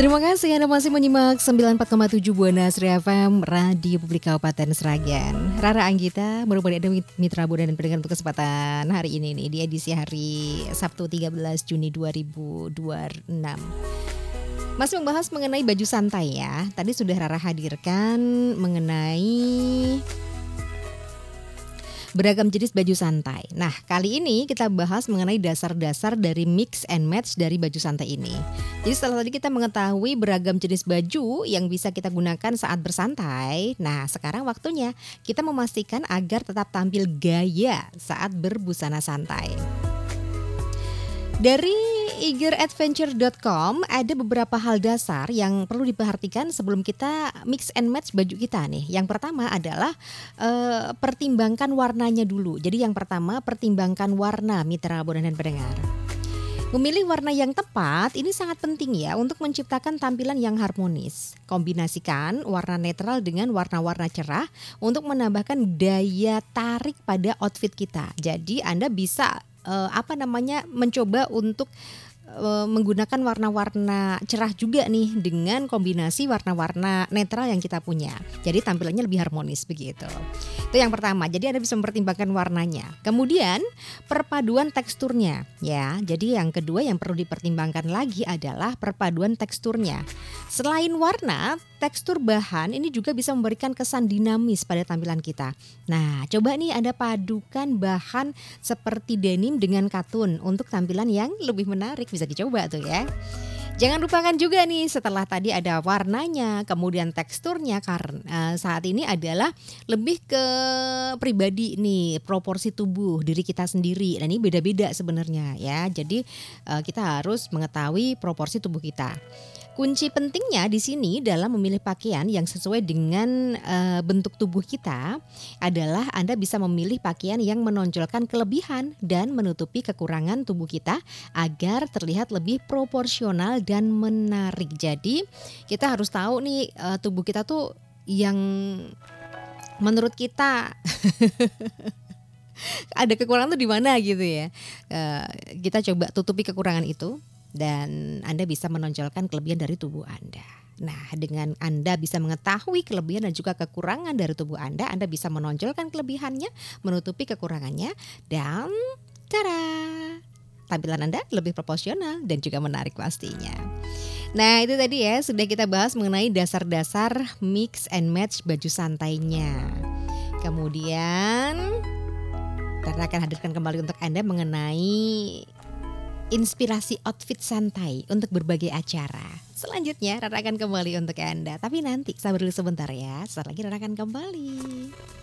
Terima kasih Anda masih menyimak 94,7 Buana Sri FM Radio Publik Kabupaten Sragen. Rara Anggita merupakan mitra Buana dan pendengar untuk kesempatan hari ini nih di edisi hari Sabtu 13 Juni 2026. Masih membahas mengenai baju santai ya. Tadi sudah Rara hadirkan mengenai beragam jenis baju santai. Nah, kali ini kita bahas mengenai dasar-dasar dari mix and match dari baju santai ini. Jadi setelah tadi kita mengetahui beragam jenis baju yang bisa kita gunakan saat bersantai, nah sekarang waktunya kita memastikan agar tetap tampil gaya saat berbusana santai. Dari eageradventure.com ada beberapa hal dasar yang perlu diperhatikan sebelum kita mix and match baju kita nih. Yang pertama adalah pertimbangkan warnanya dulu. Jadi yang pertama pertimbangkan warna mitra Buana dan pendengar. Memilih warna yang tepat ini sangat penting ya untuk menciptakan tampilan yang harmonis. Kombinasikan warna netral dengan warna-warna cerah untuk menambahkan daya tarik pada outfit kita. Jadi Anda bisa mencoba untuk menggunakan warna-warna cerah juga nih dengan kombinasi warna-warna netral yang kita punya. Jadi tampilannya lebih harmonis begitu. Itu yang pertama. Jadi Anda bisa mempertimbangkan warnanya. Kemudian perpaduan teksturnya ya. Jadi yang kedua yang perlu dipertimbangkan lagi adalah perpaduan teksturnya. Selain warna, tekstur bahan ini juga bisa memberikan kesan dinamis pada tampilan kita. Nah, coba nih Anda padukan bahan seperti denim dengan katun untuk tampilan yang lebih menarik. Bisa dicoba tuh ya. Jangan lupakan juga nih setelah tadi ada warnanya, kemudian teksturnya karena saat ini adalah lebih ke pribadi nih, proporsi tubuh diri kita sendiri. Dan ini beda-beda sebenarnya ya. Jadi kita harus mengetahui proporsi tubuh kita. Kunci pentingnya di sini dalam memilih pakaian yang sesuai dengan bentuk tubuh kita adalah Anda bisa memilih pakaian yang menonjolkan kelebihan dan menutupi kekurangan tubuh kita agar terlihat lebih proporsional dan menarik. Jadi kita harus tahu nih tubuh kita tuh yang menurut kita ada kekurangan tuh di mana gitu ya. Kita coba tutupi kekurangan itu. Dan Anda bisa menonjolkan kelebihan dari tubuh Anda. Nah, dengan Anda bisa mengetahui kelebihan dan juga kekurangan dari tubuh Anda bisa menonjolkan kelebihannya, menutupi kekurangannya, dan tada! Tampilan Anda lebih proporsional dan juga menarik pastinya. Nah, itu tadi ya, sudah kita bahas mengenai dasar-dasar mix and match baju santainya. Kemudian, kita akan hadirkan kembali untuk Anda mengenai inspirasi outfit santai untuk berbagai acara. Selanjutnya Rara akan kembali untuk Anda. Tapi nanti sabar dulu sebentar ya. Setelah lagi Rara akan kembali.